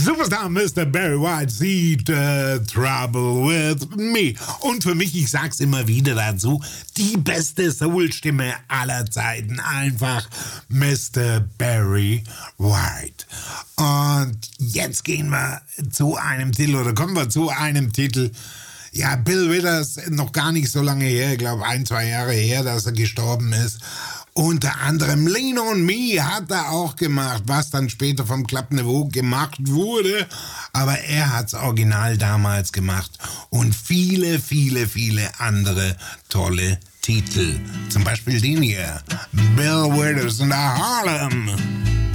Superstar Mr. Barry White sieht Trouble with Me. Und für mich, ich sag's immer wieder dazu, die beste Soul-Stimme aller Zeiten. Einfach Mr. Barry White. Und jetzt kommen wir zu einem Titel. Ja, Bill Withers, noch gar nicht so lange her, ich glaube 1-2 Jahre her, dass er gestorben ist. Unter anderem Lean on Me hat er auch gemacht, was dann später vom Club Nouveau gemacht wurde. Aber er hat's original damals gemacht. Und viele, viele, viele andere tolle Titel. Zum Beispiel den hier. Bill Withers in Harlem.